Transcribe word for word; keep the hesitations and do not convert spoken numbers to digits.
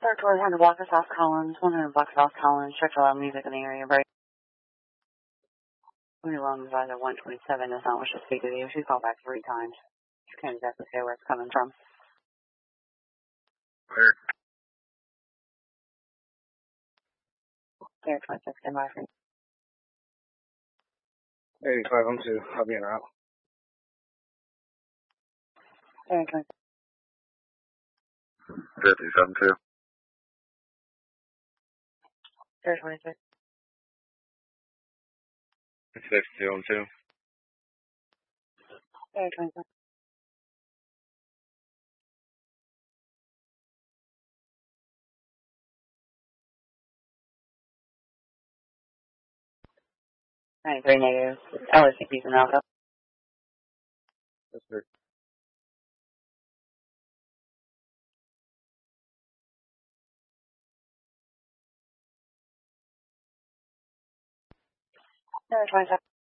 Territory one hundred block of South Collins, one hundred block of South Collins, check for loud music in the area, break. Only long advisor one twenty-seven does not wish to speak with you. She's called back three times. She can't exactly say where it's coming from. Clear. Clear twenty-six, stand by for you. eighty-five, I'm two. I'll be in route. Clear twenty-six. fifty-seven, two. Clear twenty-six. sixty-two, I'm two. Clear twenty-six. ninety-three negative. I was confusing Alpha. Yes, sir. Clear twenty-seven.